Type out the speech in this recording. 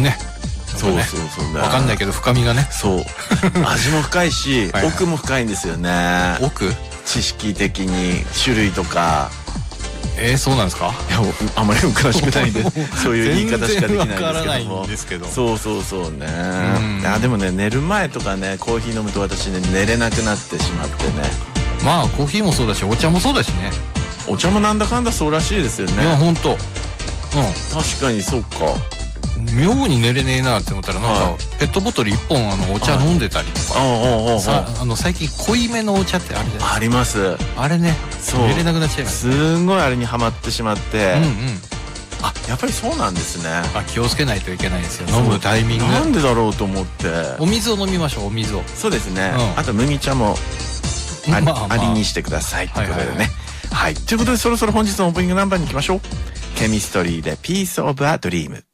ね。 そうそうそうね。 わかんないけど深みがね。 そう。味も深いし、 はいはい奥も深いんですよね。 奥？ 知識的に種類とか。 そうなんですか？ いや、あまり詳しくないんでそういう言い方しかできないんですけども。 全然わからないんですけど。 そうそうそうね。でもね、寝る前とかね、コーヒー飲むと私ね、寝れなくなってしまってね。 まあコーヒーもそうだしお茶もそうだしね。 お茶もなんだかんだそうらしいですよね。 いやほんと。 確かにそうか。 妙に寝れねえなって思ったらなんかペットボトル1本お茶飲んでたりとか、最近濃いめのお茶ってあるじゃないですか。 あります。 あれね、寝れなくなっちゃいます。 すんごいあれにハマってしまって、あ、やっぱりそうなんですね。 気をつけないといけないですよ、飲むタイミング。 なんでだろうと思って。 お水を飲みましょう、お水を。 そうですね。あと麦茶もありにしてくださいということでね。はい、ということでそろそろ本日のオープニングナンバーに行きましょう。ケミストリーで Piece of a Dream。